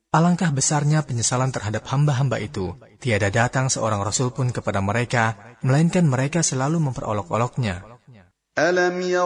Alangkah besarnya penyesalan terhadap hamba-hamba itu. Tiada datang seorang rasul pun kepada mereka, melainkan mereka selalu memperolok-oloknya. أَلَمْ